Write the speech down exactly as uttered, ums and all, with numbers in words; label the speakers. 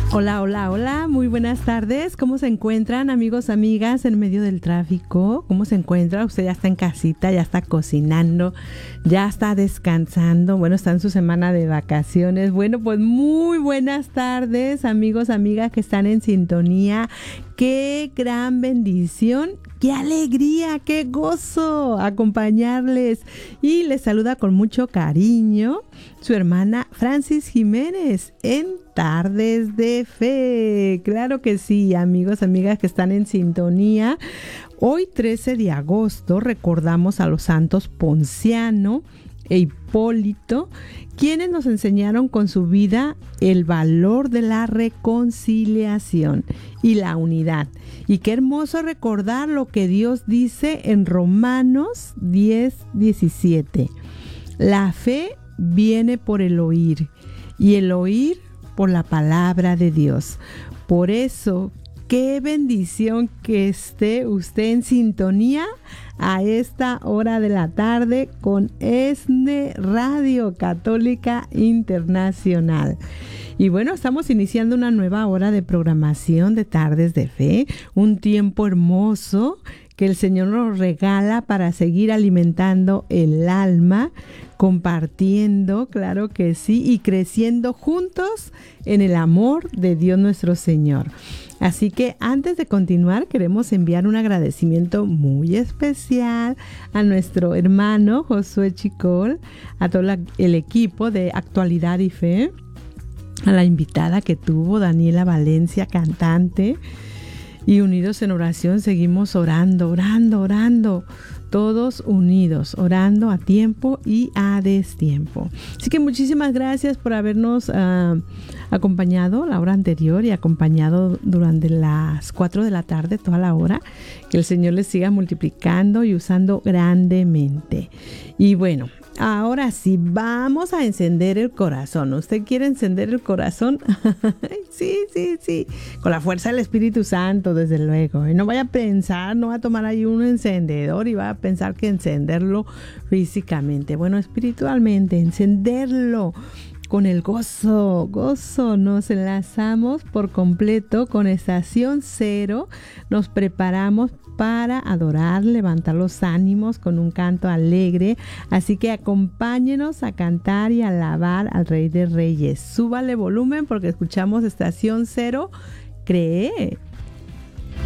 Speaker 1: Hola, hola, hola, muy buenas tardes. ¿Cómo se encuentran, amigos, amigas, en medio del tráfico? ¿Cómo se encuentra? Usted ya está en casita, ya está cocinando, ya está descansando. Bueno, está en su semana de vacaciones. Bueno, pues muy buenas tardes, amigos, amigas que están en sintonía. Qué gran bendición, qué alegría, qué gozo acompañarles. Y les saluda con mucho cariño su hermana Francis Jiménez en Tardes de Fe. Claro que sí, amigos, amigas que están en sintonía. Hoy, trece de agosto, recordamos a los santos Ponciano e Hipólito, quienes nos enseñaron con su vida el valor de la reconciliación y la unidad. Y qué hermoso recordar lo que Dios dice en Romanos diez, diecisiete. La fe viene por el oír y el oír por la palabra de Dios. Por eso, qué bendición que esté usted en sintonía a esta hora de la tarde con E S N E Radio Católica Internacional. Y bueno, estamos iniciando una nueva hora de programación de Tardes de Fe, un tiempo hermoso que el Señor nos regala para seguir alimentando el alma, compartiendo, claro que sí, y creciendo juntos en el amor de Dios nuestro Señor. Así que antes de continuar, queremos enviar un agradecimiento muy especial a nuestro hermano Josué Chicol, a todo la, el equipo de Actualidad y Fe, a la invitada que tuvo, Daniela Valencia, cantante. Y unidos en oración seguimos orando, orando, orando, todos unidos, orando a tiempo y a destiempo. Así que muchísimas gracias por habernos uh, acompañado la hora anterior y acompañado durante las cuatro de la tarde, toda la hora. Que el Señor les siga multiplicando y usando grandemente. Y bueno, ahora sí, vamos a encender el corazón. ¿Usted quiere encender el corazón? Sí, sí, sí. Con la fuerza del Espíritu Santo, desde luego. Y no vaya a pensar, no va a tomar ahí un encendedor y va a pensar que encenderlo físicamente. Bueno, espiritualmente, encenderlo con el gozo, gozo. Nos enlazamos por completo con Estación Cero. Nos preparamos para adorar, levantar los ánimos con un canto alegre. Así que acompáñenos a cantar y alabar al Rey de Reyes. Súbale volumen porque escuchamos Estación Cero. Cree